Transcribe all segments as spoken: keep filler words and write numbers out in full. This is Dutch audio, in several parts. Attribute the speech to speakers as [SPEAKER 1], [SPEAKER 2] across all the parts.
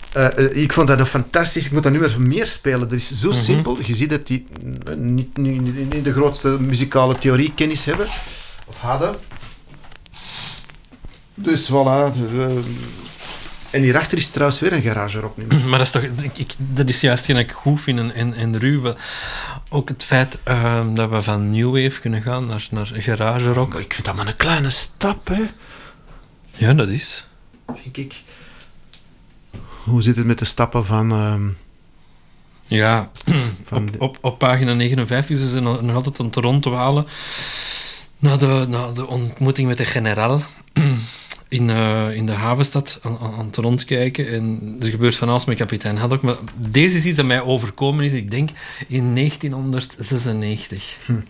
[SPEAKER 1] Uh, uh, ik vond dat een fantastisch... Ik moet dat nu maar meer spelen. Dat is zo
[SPEAKER 2] Mm-hmm.
[SPEAKER 1] simpel. Je ziet dat die uh, niet, niet, niet de grootste muzikale theoriekennis hebben. Of hadden. Dus voilà. De, en hierachter is trouwens weer een garage rock nummer.
[SPEAKER 2] Maar dat is toch... Ik, ik, dat is juist wat ik goed vind en, en, en ruw. Ook het feit uh, dat we van New Wave kunnen gaan naar, naar garage rock.
[SPEAKER 1] Maar ik vind dat maar een kleine stap, hè.
[SPEAKER 2] Ja, dat is.
[SPEAKER 1] Vind ik. Hoe zit het met de stappen van... Uh,
[SPEAKER 2] ja,
[SPEAKER 1] van
[SPEAKER 2] op,
[SPEAKER 1] de...
[SPEAKER 2] op, op pagina negenenvijftig is ze nog, nog altijd aan het rondwalen na de, na de ontmoeting met de generaal in, uh, in de havenstad aan, aan het rondkijken. En er gebeurt van alles met kapitein Haddock. Maar deze is iets dat mij overkomen is, ik denk, in negentienhonderdzesennegentig. Hm.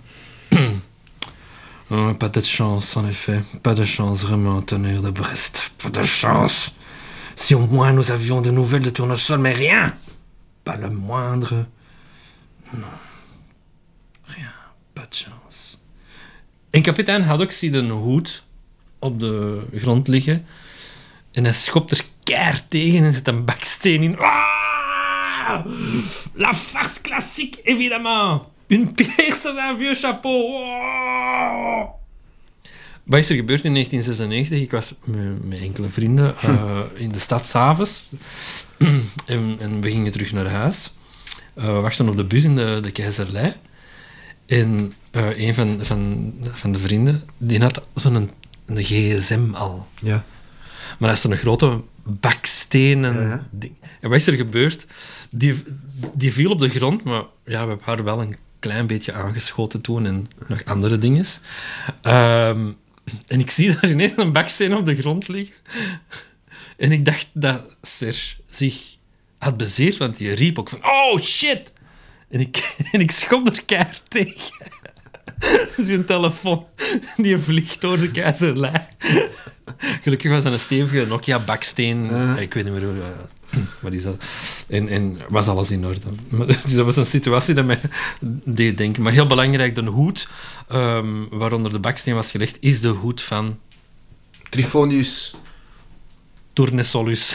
[SPEAKER 2] Oh, pas de chance, en effet. Pas de chance, vraiment, tonnerre de Brest. Pas de chance. Si au moins nous avions de nouvelles de Tournesol, mais rien. Pas le moindre. Non. Rien. Pas de chance. En kapitein Haddock ziet een hoed op de grond liggen. En hij schopt er keihard tegen en zet een baksteen in. Ah! La farce classique, évidemment. Une pierre sur un vieux chapeau. Oh! Wat is er gebeurd in negentien zesennegentig? Ik was met, met enkele vrienden uh, in de stad 's avonds. en, en we gingen terug naar huis. Uh, we wachten op de bus in de, de Keizerlei. En uh, een van, van, van de vrienden, die had zo'n een, een gsm al.
[SPEAKER 1] Ja.
[SPEAKER 2] Maar dat is een grote bakstenen ja, ja. ding. En wat is er gebeurd? Die, die viel op de grond, maar ja, we hebben haar wel een klein beetje aangeschoten toen en nog andere dingen. Um, en ik zie daar ineens een baksteen op de grond liggen. En ik dacht dat Serge zich had bezeerd, want die riep ook van oh shit! En ik, en ik schop er keihard tegen. Zijn telefoon, die vliegt door de Keizerlei. Gelukkig was dat een stevige Nokia-baksteen. Uh. Ik weet niet meer hoe... Uh, wat is dat? En, en was alles in orde. Dus dat was een situatie dat mij deed denken. Maar heel belangrijk, de hoed um, waaronder de baksteen was gelegd, is de hoed van...
[SPEAKER 1] Trifonius.
[SPEAKER 2] Tournesolus.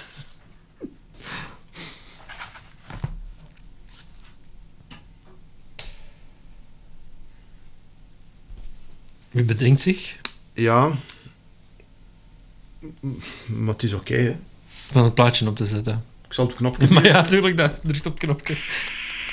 [SPEAKER 2] Wie bedenkt zich?
[SPEAKER 1] Ja. Maar het is oké, okay, hè.
[SPEAKER 2] Van het plaatje op te zetten.
[SPEAKER 1] Ik zal het knopje...
[SPEAKER 2] Maar ja, natuurlijk, dat drukt op het knopje.